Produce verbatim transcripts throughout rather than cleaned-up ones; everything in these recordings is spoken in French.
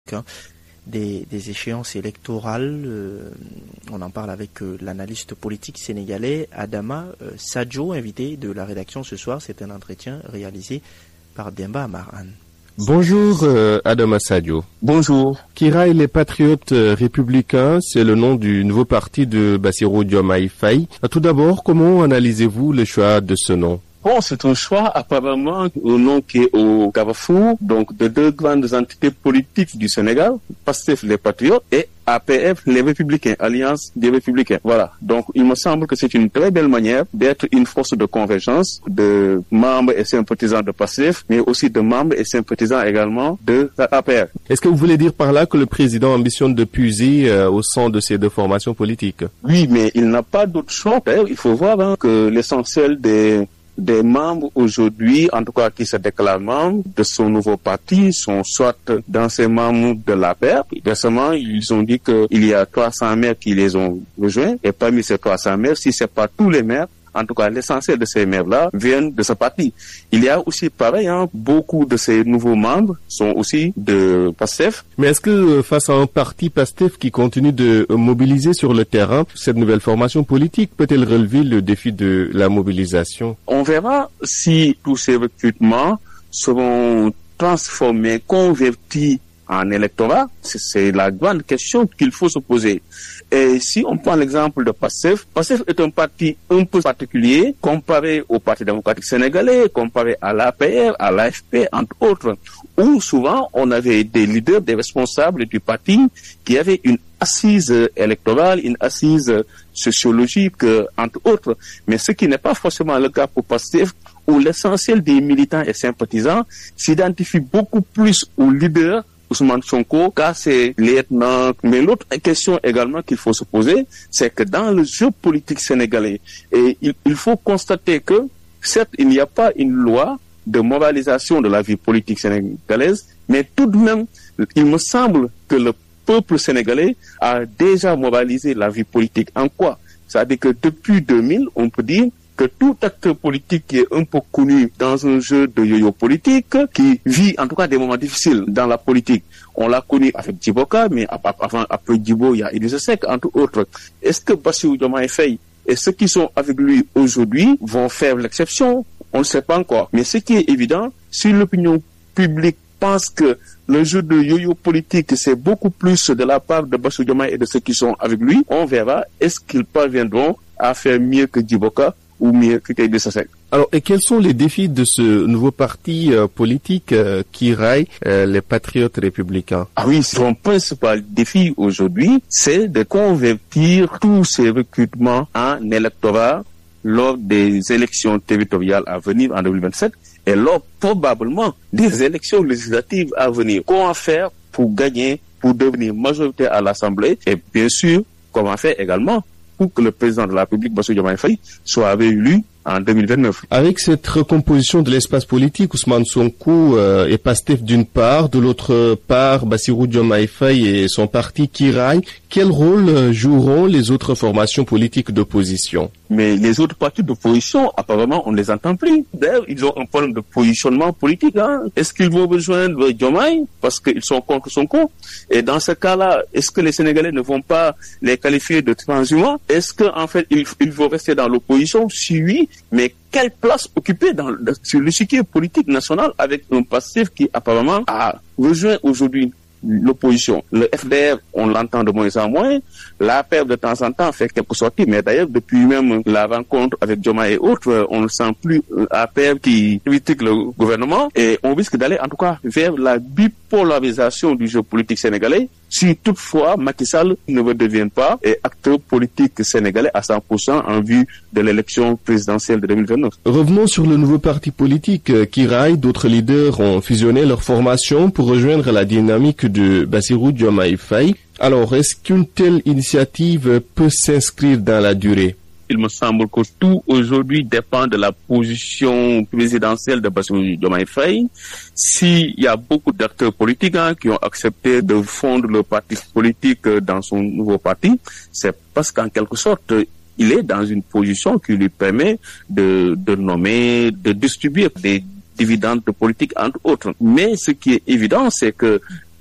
Des, des échéances électorales. Euh, on en parle avec euh, l'analyste politique sénégalais Adama euh, Sadio, invité de la rédaction ce soir. C'est un entretien réalisé par Demba Amaran. Bonjour euh, Adama Sadio. Bonjour. Kiraï les Patriotes euh, Républicains, c'est le nom du nouveau parti de Bassirou Diomaye Faye. Tout d'abord, comment analysez-vous le choix de ce nom ? Bon, c'est un choix apparemment au nom qui est au carrefour, donc de deux grandes entités politiques du Sénégal, Pastef les Patriotes et A P F les Républicains, Alliance des Républicains. Voilà. Donc, il me semble que c'est une très belle manière d'être une force de convergence de membres et sympathisants de Pastef, mais aussi de membres et sympathisants également de A P F. Est-ce que vous voulez dire par là que le président ambitionne de puiser euh, au sein de ces deux formations politiques ? Oui, mais il n'a pas d'autre choix. D'ailleurs, il faut voir hein, que l'essentiel des des membres aujourd'hui, en tout cas qui se déclarent membres de son nouveau parti, sont soit d'anciens membres de l'A P R. Récemment, ils ont dit qu'il y a trois cents maires qui les ont rejoints. Et parmi ces trois cents maires, si ce n'est pas tous les maires, en tout cas l'essentiel de ces maires-là viennent de ce parti. Il y a aussi pareil, hein, beaucoup de ces nouveaux membres sont aussi de Pastef. Mais est-ce que face à un parti Pastef qui continue de mobiliser sur le terrain, cette nouvelle formation politique peut-elle relever le défi de la mobilisation ? On verra si tous ces recrutements seront transformés, convertis en électorat. C'est la grande question qu'il faut se poser. Et si on prend l'exemple de Pastef, Pastef est un parti un peu particulier comparé au Parti démocratique sénégalais, comparé à l'A P R, à l'A F P, entre autres, où souvent on avait des leaders, des responsables du parti qui avaient une assise électorale, une assise sociologique, entre autres. Mais ce qui n'est pas forcément le cas pour Pastef, où l'essentiel des militants et sympathisants s'identifient beaucoup plus aux leaders Ousmane Sonko, car c'est lieutenant. Mais l'autre question également qu'il faut se poser, c'est que dans le jeu politique sénégalais, et il, il faut constater que, certes, il n'y a pas une loi de moralisation de la vie politique sénégalaise, mais tout de même, il me semble que le peuple sénégalais a déjà moralisé la vie politique. En quoi ? C'est-à-dire que depuis deux mille, on peut dire que tout acteur politique qui est un peu connu dans un jeu de yo-yo politique, qui vit en tout cas des moments difficiles dans la politique, on l'a connu avec Djiboka, mais avant, après Djibo, il y a Idrissa Seck, entre autres. Est-ce que Bassirou Diomaye Faye et ceux qui sont avec lui aujourd'hui vont faire l'exception ? On ne sait pas encore. Mais ce qui est évident, si l'opinion publique pense que le jeu de yo-yo politique, c'est beaucoup plus de la part de Bassirou Diomaye et de ceux qui sont avec lui, on verra, est-ce qu'ils parviendront à faire mieux que Djiboka ou mieux que Idrissa Seck. Alors, et quels sont les défis de ce nouveau parti euh, politique euh, qui raille euh, les Patriotes Républicains ? Ah oui, son principal défi aujourd'hui, c'est de convertir tous ces recrutements en électorat lors des élections territoriales à venir en deux mille vingt-sept et lors probablement des élections législatives à venir. Comment faire pour gagner, pour devenir majoritaire à l'Assemblée et bien sûr, comment faire également pour que le président de la République, Bassirou Diomaye Faye, soit réélu en deux mille vingt-neuf. Avec cette recomposition de l'espace politique, Ousmane Sonko euh, et Pastef d'une part, de l'autre part, Bassirou Diomaye Faye et son parti Kiraï, quel rôle joueront les autres formations politiques d'opposition ? Mais les autres partis d'opposition, apparemment, on ne les entend plus. D'ailleurs, ils ont un problème de positionnement politique. Hein. Est-ce qu'ils vont rejoindre Diomaye parce qu'ils sont contre Sonko ? Et dans ce cas-là, est-ce que les Sénégalais ne vont pas les qualifier de transhumants ? Est-ce qu'en fait, ils, ils vont rester dans l'opposition ? Si oui, mais quelle place occuper dans, sur l'échiquier politique national avec un Pastef qui apparemment a rejoint aujourd'hui l'opposition. Le F D R, on l'entend de moins en moins. L'A P R de temps en temps fait quelques sorties, mais d'ailleurs depuis même la rencontre avec Diomaye et autres, on ne sent plus l'A P R qui critique le gouvernement et on risque d'aller en tout cas vers la bipolarisation du jeu politique sénégalais si toutefois Macky Sall ne redevient pas acteur politique sénégalais à cent pour cent en vue de l'élection présidentielle de deux mille vingt-neuf. Revenons sur le nouveau parti politique Kiraï. D'autres leaders ont fusionné leur formation pour rejoindre la dynamique de Bassirou Diomaye Faye. Alors, est-ce qu'une telle initiative peut s'inscrire dans la durée ? Il me semble que tout aujourd'hui dépend de la position présidentielle de Bassirou Diomaye Faye. S'il y a beaucoup d'acteurs politiques hein, qui ont accepté de fondre le parti politique dans son nouveau parti, c'est parce qu'en quelque sorte, il est dans une position qui lui permet de, de nommer, de distribuer des dividendes politiques, entre autres. Mais ce qui est évident, c'est que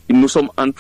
nous sommes en train